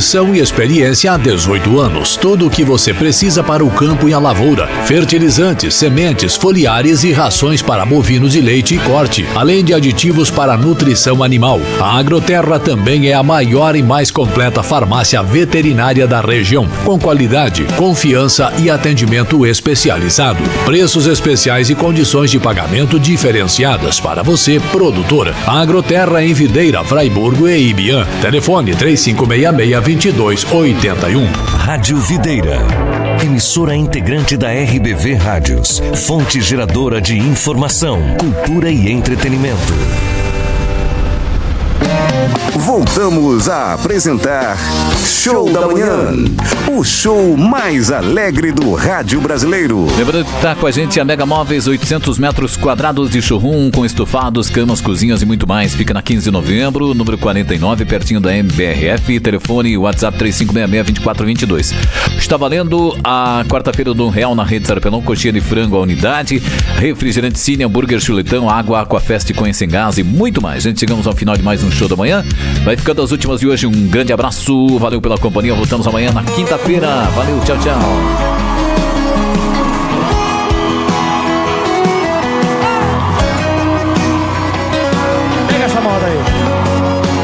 tradição e experiência há 18 anos. Tudo o que você precisa para o campo e a lavoura. Fertilizantes, sementes, foliares e rações para bovinos de leite e corte, além de aditivos para nutrição animal. A Agroterra também é a maior e mais completa farmácia veterinária da região, com qualidade, confiança e atendimento especializado. Preços especiais e condições de pagamento diferenciadas para você, produtor. A Agroterra em Videira, Fraiburgo e Ibiã. Telefone 3566-2281. Rádio Videira. Emissora integrante da RBV Rádios. Fonte geradora de informação, cultura e entretenimento. Voltamos a apresentar Show da Manhã, o show mais alegre do rádio brasileiro. Lembrando que está com a gente a Mega Móveis, 800 metros quadrados de showroom com estofados, camas, cozinhas e muito mais. Fica na 15 de novembro, número 49, pertinho da MBRF. Telefone WhatsApp 3566-2422. Está valendo a quarta-feira do R$1 na rede Sarapelão, coxinha de frango a unidade, refrigerante Cine, hambúrguer, chuletão, água, Aquafest, Cunha sem gás e muito mais. Gente, chegamos ao final de mais um Show da Manhã. Vai ficando as últimas de hoje. Um grande abraço, valeu pela companhia. Voltamos amanhã na quinta-feira. Valeu, tchau, tchau.